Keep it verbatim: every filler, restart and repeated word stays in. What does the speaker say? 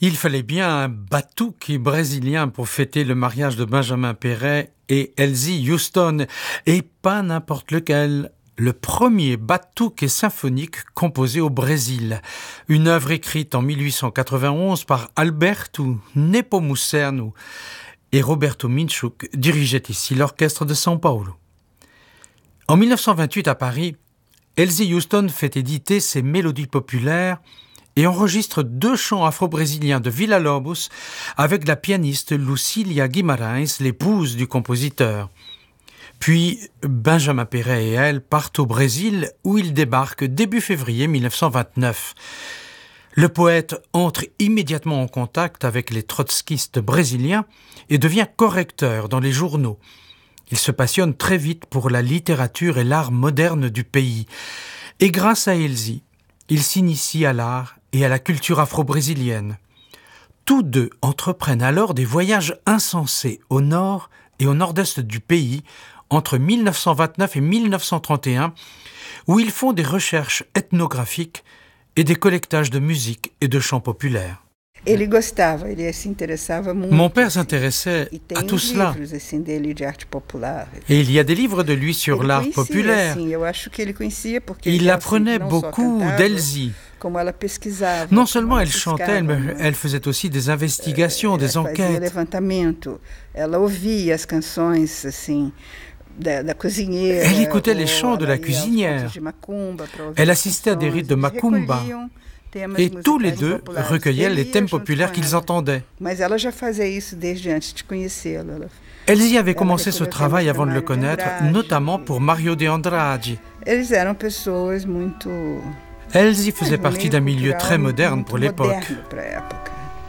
Il fallait bien un batuque brésilien pour fêter le mariage de Benjamin Perret et Elsie Houston, et pas n'importe lequel. Le premier batuque symphonique composé au Brésil, une œuvre écrite en mille huit cent quatre-vingt-onze par Alberto Nepomuceno, et Roberto Minchuk dirigeait ici l'orchestre de São Paulo. En mille neuf cent vingt-huit à Paris, Elsie Houston fait éditer ses mélodies populaires et enregistre deux chants afro-brésiliens de Villa-Lobos avec la pianiste Lucília Guimarães, l'épouse du compositeur. Puis Benjamin Perret et elle partent au Brésil où ils débarquent début février mille neuf cent vingt-neuf. Le poète entre immédiatement en contact avec les trotskistes brésiliens et devient correcteur dans les journaux. Il se passionne très vite pour la littérature et l'art moderne du pays. Et grâce à Elsie, il s'initie à l'art et à la culture afro-brésilienne. Tous deux entreprennent alors des voyages insensés au nord et au nord-est du pays entre mille neuf cent vingt-neuf et mille neuf cent trente et un, où ils font des recherches ethnographiques et des collectages de musique et de chants populaires. Ele gostava, ele se interessava muito. Mon père s'intéressait à tout cela. Livros, assim, dele de arte popular. Et il y a des livres de lui sur Ele l'art conhecia, populaire. assim, eu acho que ele conhecia porque Il ele apprenait não beaucoup só cantava, d'Elsie. como ela pesquisava, Non como seulement ela elle chantait, mais buscava, elle faisait aussi des investigations, des ela fazia enquêtes. levantamento, ela ouvia as canções assim da, da cozinheira. Elle écoutait les ou chants de ela la ia aos cuisinière. pontos de macumba para ouvir Elle as assistait à des canções, rites de eles macumba. recolhiam temas Et tous les musicais deux populares. recueillaient Ele les ia thèmes junto populaires com qu'ils ela. entendaient. Mas ela já fazia isso desde antes de conhecê-lo. Ela, Elsie avait ela commencé ce recolheu travail temas avant de le Mário de connaître, Andrade. notamment pour Mario de Andrade. Eles eram pessoas muito... Elsie faisait um partie meio d'un milieu cultural très moderne muito pour l'époque. moderno para a época.